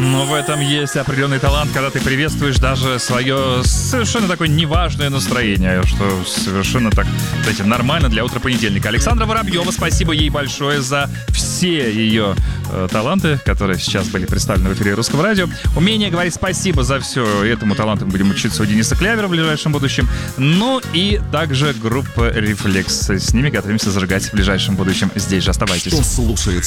Но в этом есть определенный талант, когда ты приветствуешь даже свое совершенно такое неважное настроение, что совершенно так, знаете, нормально для утра понедельника. Александра Воробьева, спасибо ей большое за все ее таланты, которые сейчас были представлены в эфире Русского радио. Умение говорить спасибо за все. Этому таланту мы будем учиться у Дениса Клявера в ближайшем будущем. Ну и также группа «Рефлекс». С ними готовимся зажигать в ближайшем будущем. Здесь же оставайтесь. Что слушает